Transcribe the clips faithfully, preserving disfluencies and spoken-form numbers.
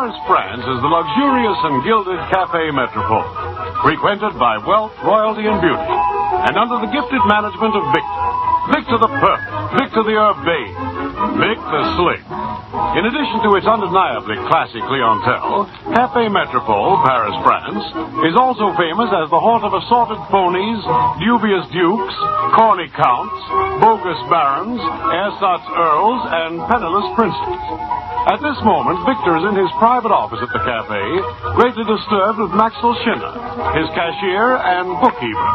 Paris, France is the luxurious and gilded Café Metropole, frequented by wealth, royalty, and beauty, and under the gifted management of Victor. Victor the Perfect, Victor the Urbane, Vic the Slick. In addition to its undeniably classy clientele, Café Metropole, Paris, France, is also famous as the haunt of assorted phonies, dubious dukes, corny counts, bogus barons, ersatz earls, and penniless princes. At this moment, Victor is in his private office at the cafe, greatly disturbed with Maxwell Schinner, his cashier and bookkeeper.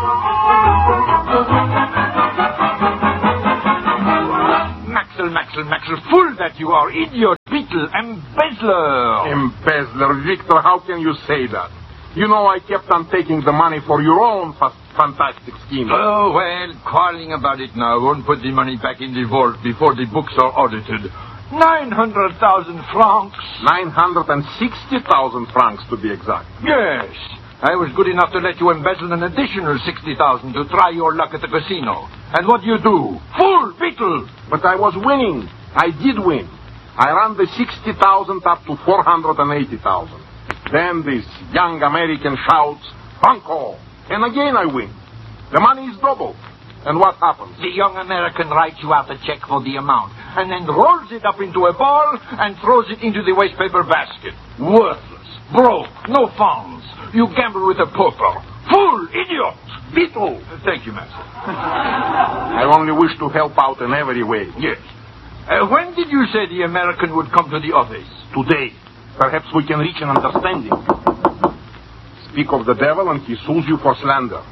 Maxwell, Maxwell, Maxwell, fool that you are, idiot, beetle, embezzler. Embezzler, Victor, how can you say that? You know I kept on taking the money for your own fa- fantastic scheme. Oh, well, quarreling about it now won't put the money back in the vault before the books are audited. Nine hundred thousand francs. Nine hundred and sixty thousand francs, to be exact. Yes. I was good enough to let you embezzle an additional sixty thousand to try your luck at the casino. And what do you do? Fool, beetle! But I was winning. I did win. I ran the sixty thousand up to four hundred eighty thousand. Then this young American shouts, Banco! And again I win. The money is doubled. And what happens? The young American writes you out a check for the amount, and then rolls it up into a ball and throws it into the wastepaper basket. Worthless. Broke. No funds. You gamble with a pauper. Fool! Idiot! Beetle! Uh, thank you, Master. I only wish to help out in every way. Yes. Uh, when did you say the American would come to the office? Today. Perhaps we can reach an understanding. Speak of the devil and he sues you for slander.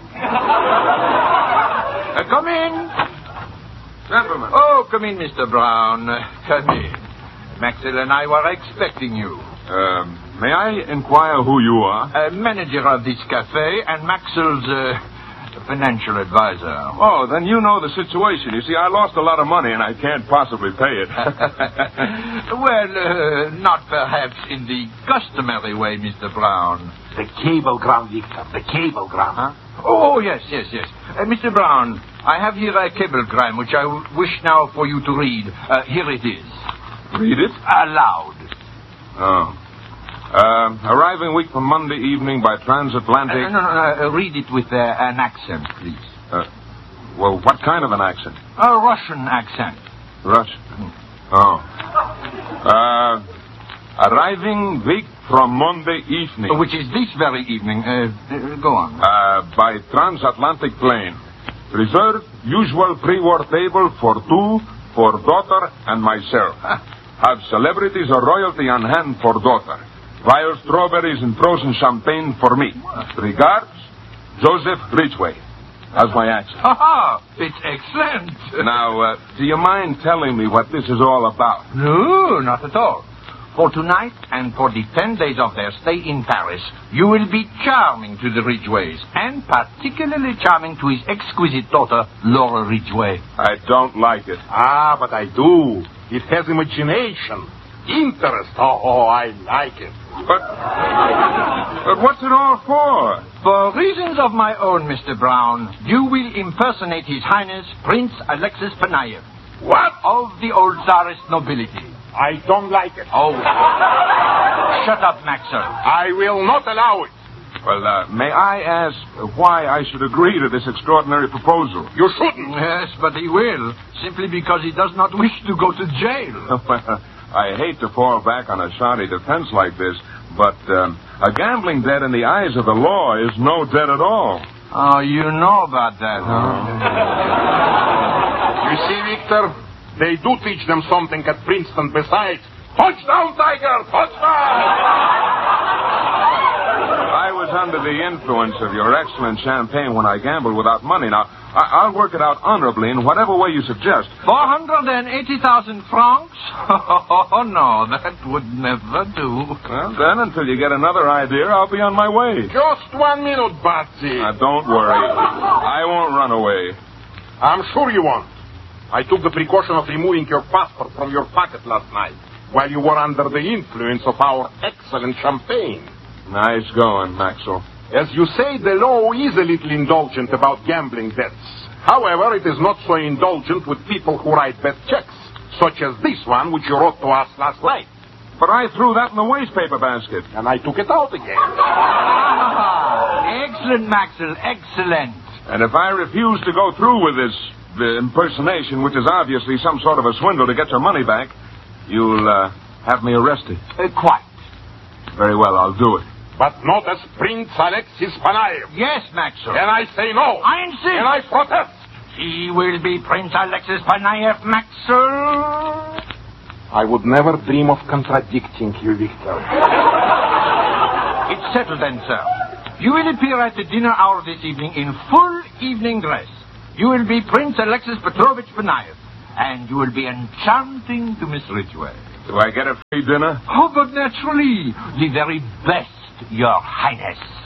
Uh, come in. Gentlemen. Oh, come in, Mister Brown. Uh, come in. Maxwell and I were expecting you. Um, may I inquire who you are? Uh, manager of this cafe and Maxwell's uh, financial advisor. Oh, then you know the situation. You see, I lost a lot of money and I can't possibly pay it. Well, uh, not perhaps in the customary way, Mister Brown. The cablegram, Victor. The cablegram, huh? Oh, yes, yes, yes. Uh, Mister Brown, I have here a cablegram which I w- wish now for you to read. Uh, here it is. Read it? Aloud. Oh. Uh, arriving week from Monday evening by transatlantic... Uh, no, no, no. Uh, read it with uh, an accent, please. Uh, well, what kind of an accent? A Russian accent. Russian? Oh. Uh, arriving week from Monday evening. Uh, which is this very evening. Uh, uh, go on. Uh, by transatlantic plane. Reserved usual pre-war table for two, for daughter and myself. Have celebrities or royalty on hand for daughter. Wild strawberries and frozen champagne for me. Regards, Joseph Ridgway. That's my accent. Ha ha! It's excellent. Now, uh, do you mind telling me what this is all about? No, not at all. For tonight and for the ten days of their stay in Paris, you will be charming to the Ridgways, and particularly charming to his exquisite daughter, Laura Ridgway. I don't like it. Ah, but I do. It has imagination, interest. Oh, oh, I like it. But, but what's it all for? For reasons of my own, Mister Brown, you will impersonate His Highness Prince Alexis Panayev. What? Of the old Tsarist nobility. I don't like it. Oh. Shut up, Maxwell. I will not allow it. Well, uh, may I ask why I should agree to this extraordinary proposal? You shouldn't. Yes, but he will, simply because he does not wish to go to jail. I hate to fall back on a shoddy defense like this, but um, a gambling debt in the eyes of the law is no debt at all. Oh, you know about that, huh? You see, Victor, they do teach them something at Princeton besides. Touchdown, Tiger! Touchdown! I was under the influence of your excellent champagne when I gambled without money. Now, I- I'll work it out honorably in whatever way you suggest. Four hundred eighty thousand francs? Oh, no, that would never do. Well, then, until you get another idea, I'll be on my way. Just one minute, Batsy. Now, don't worry. I won't run away. I'm sure you won't. I took the precaution of removing your passport from your pocket last night while you were under the influence of our excellent champagne. Nice going, Maxwell. As you say, the law is a little indulgent about gambling debts. However, it is not so indulgent with people who write bad checks, such as this one which you wrote to us last night. But I threw that in the waste paper basket. And I took it out again. Ah, excellent, Maxwell, excellent. And if I refuse to go through with this the impersonation, which is obviously some sort of a swindle to get your money back, you'll uh, have me arrested. Uh, quite. Very well, I'll do it. But not as Prince Alexis Panaev. Yes, Maxwell. And I say no. I insist. And I protest. He will be Prince Alexis Panaev, Maxwell. I would never dream of contradicting you, Victor. It's settled then, sir. You will appear at the dinner hour this evening in full evening dress. You will be Prince Alexis Petrovich Panaev, and you will be enchanting to Miss Ridgway. Do I get a free dinner? Oh, but naturally. The very best, Your Highness.